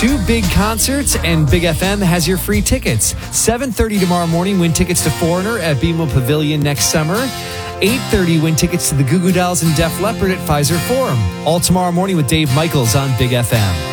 2 big concerts, and Big FM has your free tickets. 7:30 tomorrow morning, win tickets to Foreigner at BMO Pavilion next summer. 8:30, win tickets to the Goo Goo Dolls and Def Leppard at Pfizer Forum. All tomorrow morning with Dave Michaels on Big FM.